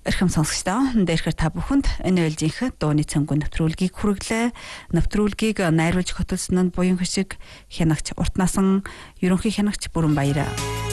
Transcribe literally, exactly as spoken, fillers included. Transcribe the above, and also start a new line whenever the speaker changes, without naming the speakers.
Эрхэм сонсогчдоо, дээрхээр та бүхэнд энэ ээлжийнхэн дууны цөмгөө нэвтрүүлгийг хүргэлээ. Нэвтрүүлгийг найруулж хөтөлсөн нь буян хөшиг хянагч урт насан ерөнхий хянагч Бүрэн Баяр.